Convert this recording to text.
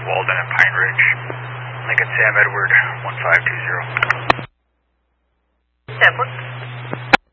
Walden and Pine Ridge. Lincoln Sam Edward 1520. That works.